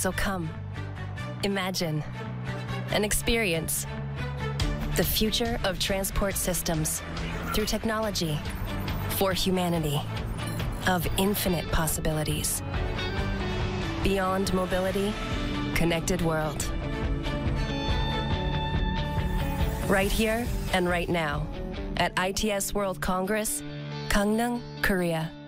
So come, imagine, and experience the future of transport systems through technology for humanity of infinite possibilities. Beyond mobility, connected world. Right here and right now at ITS World Congress, Gangneung, Korea.